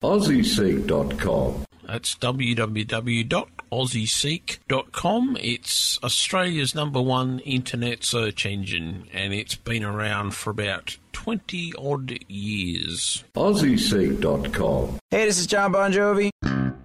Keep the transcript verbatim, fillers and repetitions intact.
Aussie Seek dot com. That's w w w dot aussie seek dot com. It's Australia's number one internet search engine, and it's been around for about twenty odd years. Aussie Seek dot com. Hey, this is John Bon Jovi.